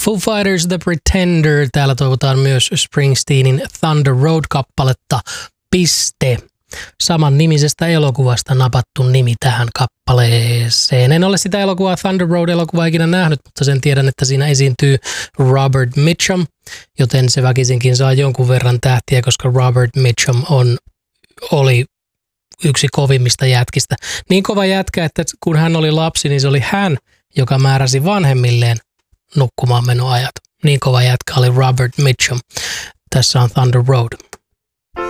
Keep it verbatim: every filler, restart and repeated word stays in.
Foo Fighters The Pretender. Täällä toivotaan myös Springsteenin Thunder Road-kappaletta. Piste. Saman nimisestä elokuvasta napattu nimi tähän kappaleeseen. En ole sitä elokuvaa, Thunder Road-elokuvaa ikinä nähnyt, mutta sen tiedän, että siinä esiintyy Robert Mitchum, joten se väkisinkin saa jonkun verran tähtiä, koska Robert Mitchum on, oli yksi kovimmista jätkistä. Niin kova jätkä, että kun hän oli lapsi, niin se oli hän, joka määräsi vanhemmilleen nukkumaan menoajat. Niin kova jätkä oli Robert Mitchum. Tässä on Thunder Road.